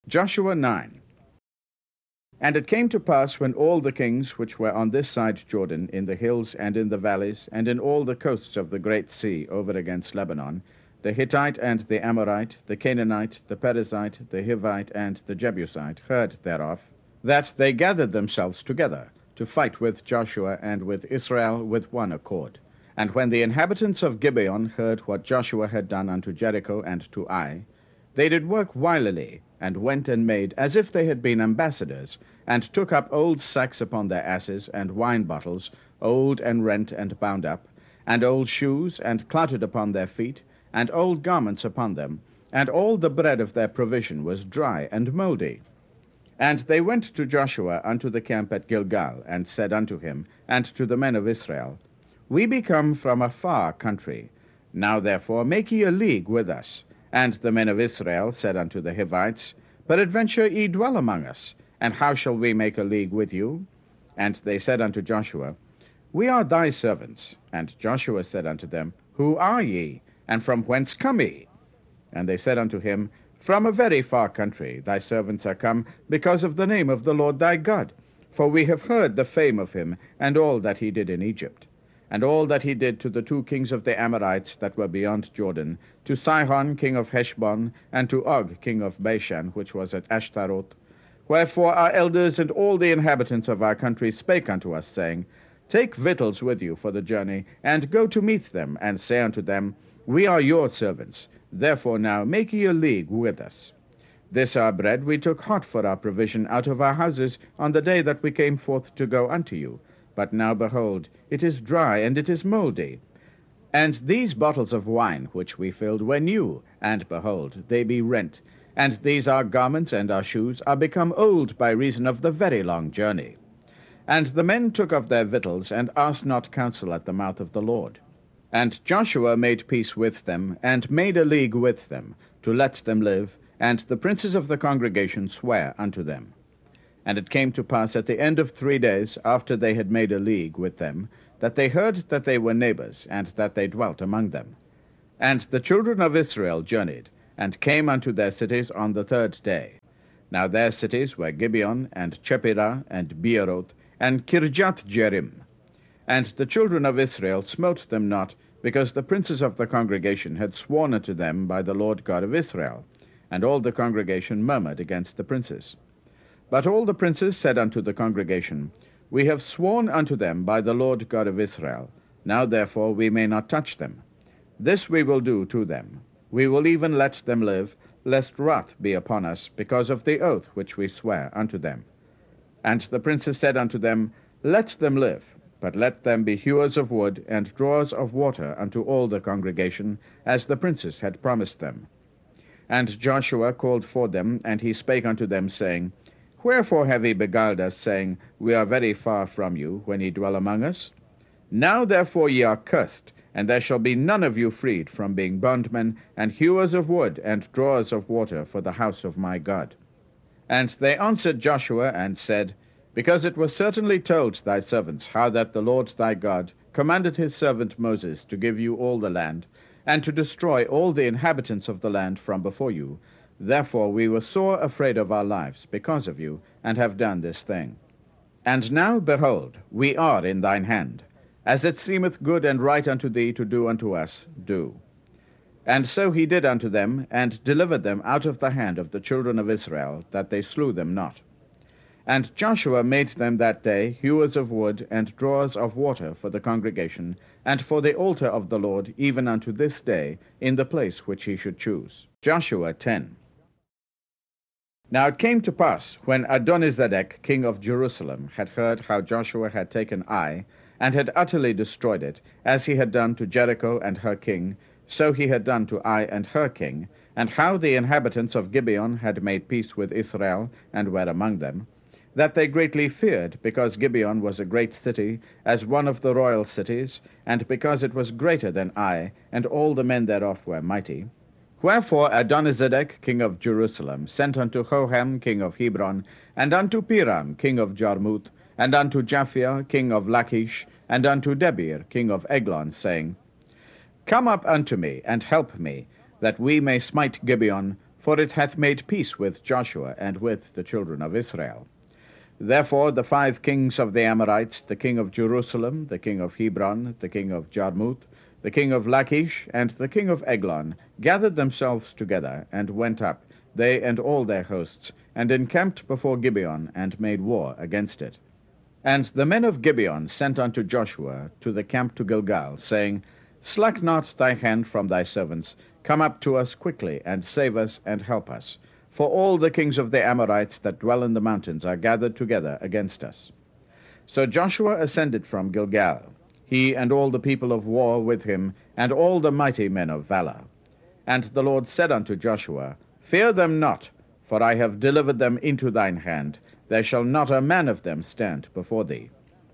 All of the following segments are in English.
Joshua 9. And it came to pass, when all the kings which were on this side Jordan, in the hills and in the valleys, and in all the coasts of the great sea over against Lebanon, the Hittite and the Amorite, the Canaanite, the Perizzite, the Hivite, and the Jebusite, heard thereof, that they gathered themselves together to fight with Joshua and with Israel with one accord. And when the inhabitants of Gibeon heard what Joshua had done unto Jericho and to Ai, they did work wilily, and went and made as if they had been ambassadors, and took up old sacks upon their asses, and wine bottles, old and rent and bound up, and old shoes, and clouted upon their feet, and old garments upon them, and all the bread of their provision was dry and mouldy. And they went to Joshua unto the camp at Gilgal, and said unto him, and to the men of Israel, We be come from a far country. Now therefore make ye a league with us. And the men of Israel said unto the Hivites, Peradventure ye dwell among us, and how shall we make a league with you? And they said unto Joshua, We are thy servants. And Joshua said unto them, Who are ye, and from whence come ye? And they said unto him, From a very far country thy servants are come, because of the name of the Lord thy God. For we have heard the fame of him, and all that he did in Egypt, and all that he did to the two kings of the Amorites that were beyond Jordan, to Sihon king of Heshbon, and to Og king of Bashan, which was at Ashtaroth. Wherefore our elders and all the inhabitants of our country spake unto us, saying, Take victuals with you for the journey, and go to meet them, and say unto them, We are your servants. Therefore now make ye a league with us. This our bread we took hot for our provision out of our houses on the day that we came forth to go unto you. But now, behold, it is dry, and it is mouldy. And these bottles of wine which we filled were new, and behold, they be rent. And these our garments and our shoes are become old by reason of the very long journey. And the men took of their victuals, and asked not counsel at the mouth of the Lord. And Joshua made peace with them, and made a league with them, to let them live, and the princes of the congregation sware unto them. And it came to pass at the end of 3 days, after they had made a league with them, that they heard that they were neighbors, and that they dwelt among them. And the children of Israel journeyed, and came unto their cities on the 3rd day. Now their cities were Gibeon, and Chephirah, and Beeroth, and Kirjath-jearim. And the children of Israel smote them not, because the princes of the congregation had sworn unto them by the Lord God of Israel. And all the congregation murmured against the princes. But all the princes said unto the congregation, We have sworn unto them by the Lord God of Israel. Now therefore we may not touch them. This we will do to them. We will even let them live, lest wrath be upon us, because of the oath which we swear unto them. And the princes said unto them, Let them live, but let them be hewers of wood, and drawers of water unto all the congregation, as the princes had promised them. And Joshua called for them, and he spake unto them, saying, Wherefore have ye beguiled us, saying, We are very far from you, when ye dwell among us? Now therefore ye are cursed, and there shall be none of you freed from being bondmen, and hewers of wood, and drawers of water for the house of my God. And they answered Joshua, and said, Because it was certainly told thy servants how that the Lord thy God commanded his servant Moses to give you all the land, and to destroy all the inhabitants of the land from before you. Therefore we were sore afraid of our lives because of you, and have done this thing. And now, behold, we are in thine hand. As it seemeth good and right unto thee to do unto us, do. And so he did unto them, and delivered them out of the hand of the children of Israel, that they slew them not. And Joshua made them that day hewers of wood, and drawers of water for the congregation, and for the altar of the Lord, even unto this day, in the place which he should choose. Joshua 10. Now it came to pass, when Adonizedek king of Jerusalem had heard how Joshua had taken Ai, and had utterly destroyed it, as he had done to Jericho and her king, so he had done to Ai and her king, and how the inhabitants of Gibeon had made peace with Israel, and were among them, that they greatly feared, because Gibeon was a great city, as one of the royal cities, and because it was greater than Ai, and all the men thereof were mighty. Wherefore Adonizedek king of Jerusalem sent unto Hoham king of Hebron, and unto Piram king of Jarmuth, and unto Japhia king of Lachish, and unto Debir king of Eglon, saying, Come up unto me, and help me, that we may smite Gibeon, for it hath made peace with Joshua and with the children of Israel. Therefore the 5 kings of the Amorites, the king of Jerusalem, the king of Hebron, the king of Jarmuth, the king of Lachish, and the king of Eglon, gathered themselves together, and went up, they and all their hosts, and encamped before Gibeon, and made war against it. And the men of Gibeon sent unto Joshua to the camp to Gilgal, saying, Slack not thy hand from thy servants, come up to us quickly, and save us, and help us. For all the kings of the Amorites that dwell in the mountains are gathered together against us. So Joshua ascended from Gilgal, he and all the people of war with him, and all the mighty men of valor. And the Lord said unto Joshua, Fear them not, for I have delivered them into thine hand. There shall not a man of them stand before thee.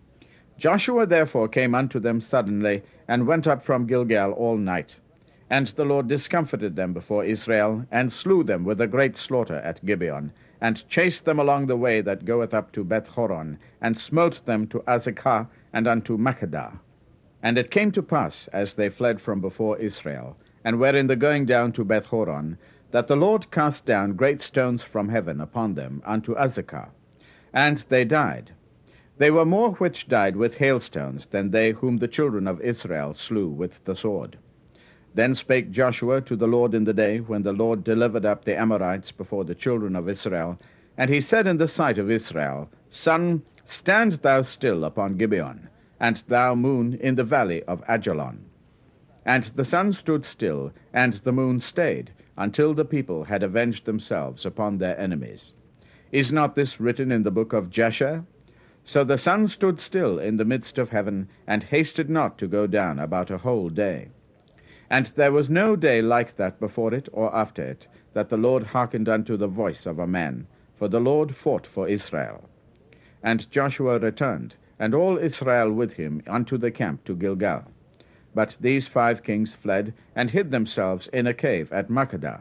Joshua therefore came unto them suddenly, and went up from Gilgal all night. And the Lord discomfited them before Israel, and slew them with a great slaughter at Gibeon, and chased them along the way that goeth up to Beth-horon, and smote them to Azekah and unto Makkedah. And it came to pass, as they fled from before Israel, and were in the going down to Beth-horon, that the Lord cast down great stones from heaven upon them unto Azekah, and they died. They were more which died with hailstones than they whom the children of Israel slew with the sword. Then spake Joshua to the Lord in the day when the Lord delivered up the Amorites before the children of Israel, and he said in the sight of Israel, Sun, stand thou still upon Gibeon, and thou, moon, in the valley of Ajalon. And the sun stood still, and the moon stayed, until the people had avenged themselves upon their enemies. Is not this written in the book of Jasher? So the sun stood still in the midst of heaven, and hasted not to go down about a whole day. And there was no day like that before it or after it, that the Lord hearkened unto the voice of a man, for the Lord fought for Israel. And Joshua returned, and all Israel with him, unto the camp to Gilgal. But these 5 kings fled, and hid themselves in a cave at Makkedah.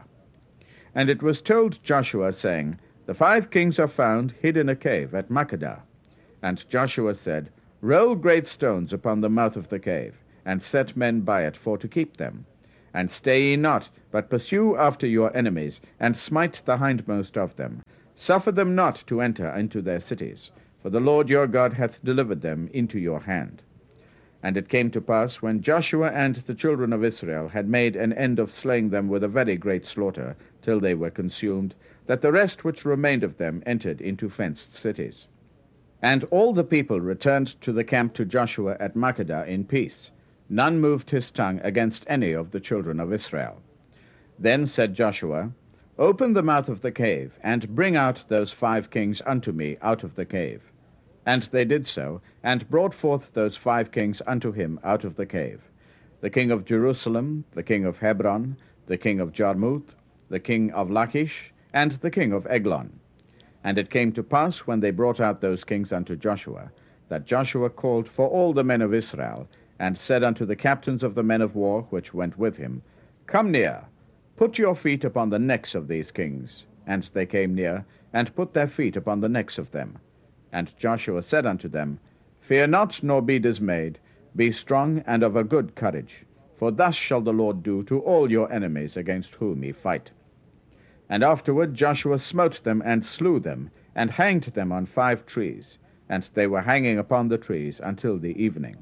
And it was told Joshua, saying, The 5 kings are found hid in a cave at Makkedah. And Joshua said, Roll great stones upon the mouth of the cave, and set men by it for to keep them. And stay ye not, but pursue after your enemies, and smite the hindmost of them. Suffer them not to enter into their cities, for the Lord your God hath delivered them into your hand. And it came to pass, when Joshua and the children of Israel had made an end of slaying them with a very great slaughter, till they were consumed, that the rest which remained of them entered into fenced cities. And all the people returned to the camp to Joshua at Makkedah in peace. None moved his tongue against any of the children of Israel. Then said Joshua, Open the mouth of the cave, and bring out those 5 kings unto me out of the cave. And they did so, and brought forth those 5 kings unto him out of the cave, the king of Jerusalem, the king of Hebron, the king of Jarmuth, the king of Lachish, and the king of Eglon. And it came to pass, when they brought out those kings unto Joshua, that Joshua called for all the men of Israel, and said unto the captains of the men of war which went with him, Come near, put your feet upon the necks of these kings. And they came near, and put their feet upon the necks of them. And Joshua said unto them, Fear not, nor be dismayed. Be strong and of a good courage. For thus shall the Lord do to all your enemies against whom ye fight. And afterward Joshua smote them and slew them, and hanged them on 5 trees. And they were hanging upon the trees until the evening.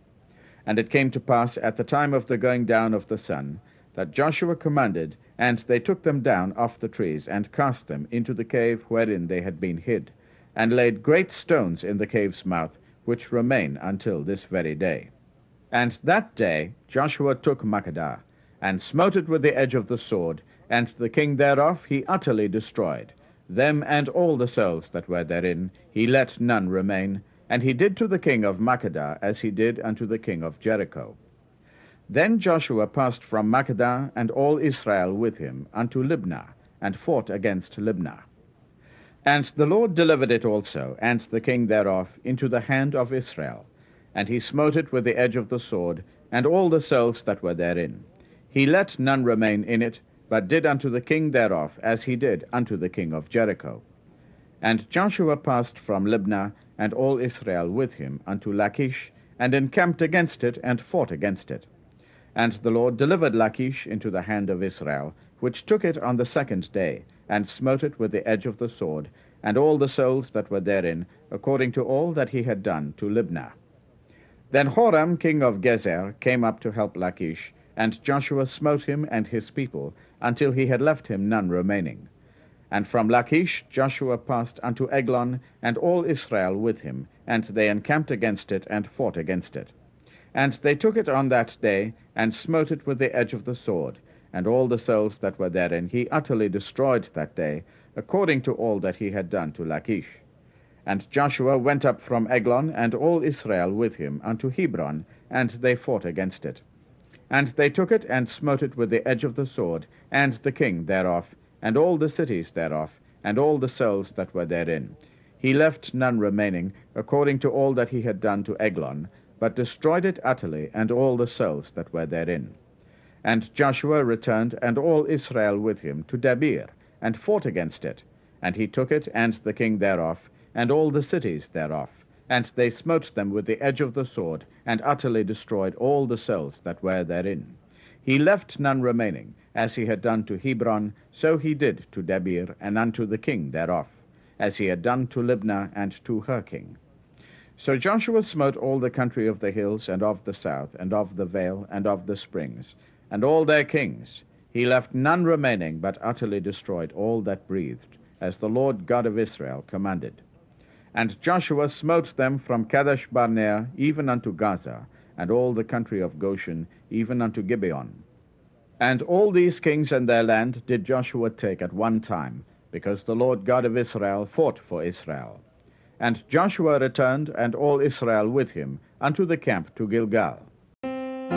And it came to pass at the time of the going down of the sun, that Joshua commanded, and they took them down off the trees, and cast them into the cave wherein they had been hid, and laid great stones in the cave's mouth, which remain until this very day. And that day Joshua took Makkedah, and smote it with the edge of the sword, and the king thereof he utterly destroyed. Them and all the souls that were therein, he let none remain, and he did to the king of Makkedah as he did unto the king of Jericho. Then Joshua passed from Makkedah, and all Israel with him, unto Libnah, and fought against Libnah. And the Lord delivered it also, and the king thereof, into the hand of Israel. And he smote it with the edge of the sword, and all the souls that were therein. He let none remain in it, but did unto the king thereof as he did unto the king of Jericho. And Joshua passed from Libnah, and all Israel with him, unto Lachish, and encamped against it, and fought against it. And the Lord delivered Lachish into the hand of Israel, which took it on the second day, and smote it with the edge of the sword, and all the souls that were therein, according to all that he had done to Libnah. Then Horam king of Gezer came up to help Lachish, and Joshua smote him and his people, until he had left him none remaining. And from Lachish Joshua passed unto Eglon, and all Israel with him, and they encamped against it, and fought against it. And they took it on that day, and smote it with the edge of the sword, and all the souls that were therein he utterly destroyed that day, according to all that he had done to Lachish. And Joshua went up from Eglon, and all Israel with him, unto Hebron, and they fought against it. And they took it, and smote it with the edge of the sword, and the king thereof, and all the cities thereof, and all the souls that were therein. He left none remaining, according to all that he had done to Eglon, but destroyed it utterly, and all the souls that were therein. And Joshua returned, and all Israel with him, to Debir, and fought against it. And he took it, and the king thereof, and all the cities thereof. And they smote them with the edge of the sword, and utterly destroyed all the souls that were therein. He left none remaining, as he had done to Hebron, so he did to Debir, and unto the king thereof, as he had done to Libnah, and to her king. So Joshua smote all the country of the hills, and of the south, and of the vale, and of the springs, and all their kings. He left none remaining, but utterly destroyed all that breathed, as the Lord God of Israel commanded. And Joshua smote them from Kadesh Barnea even unto Gaza, and all the country of Goshen even unto Gibeon. And all these kings and their land did Joshua take at one time, because the Lord God of Israel fought for Israel. And Joshua returned, and all Israel with him, unto the camp to Gilgal.